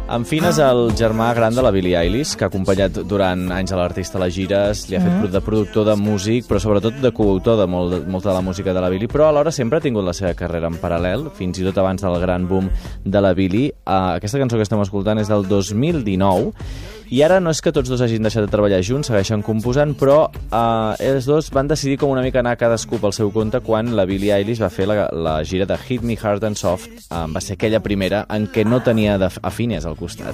En Finn és el germà gran de la Billie Eilish, que ha acompanyat durant anys a l'artista a les gires, li ha fet de productor, de músic, però sobretot de coautor de molta de la música de la Billie, però alhora sempre ha tingut la seva carrera en paral·lel, fins i tot abans del gran boom de la Billie. Aquesta cançó que estem escoltant és del 2019, i ara no és que tots dos hagin deixat de treballar junts, segueixen composant, però ells dos van decidir com una mica anar cadascú pel seu compte quan la Billie Eilish va fer la gira de Hit Me Hard and Soft. Va ser aquella primera en què no tenia a Phineas al costat.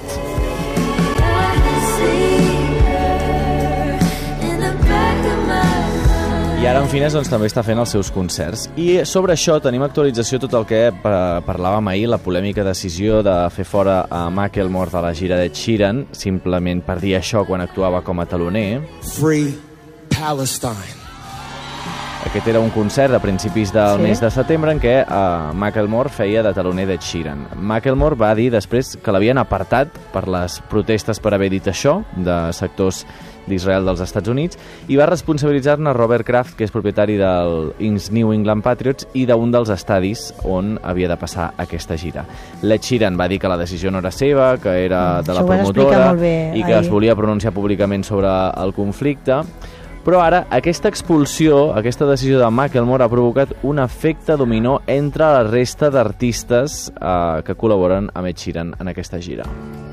I ara en Phineas també està fent els seus concerts. I sobre això tenim actualització tot el que parlàvem ahir, la polèmica decisió de fer fora a Macklemore de la gira de Sheeran, simplement per dir això quan actuava com a taloner. Free Palestine. Aquest era un concert a principis del mes de setembre en què Macklemore feia de taloner de Sheeran. Macklemore va dir després que l'havien apartat per les protestes per haver dit això de sectors d'Israel dels Estats Units i va responsabilitzar-ne Robert Kraft, que és propietari dels New England Patriots i d'un dels estadis on havia de passar aquesta gira. L'Ed Sheeran va dir que la decisió no era seva, que era de la promotora i que es volia pronunciar públicament sobre el conflicte. Però ara, aquesta expulsió, aquesta decisió de Macklemore ha provocat un efecte dominó entre la resta d'artistes que col·laboren amb Ed Sheeran en aquesta gira.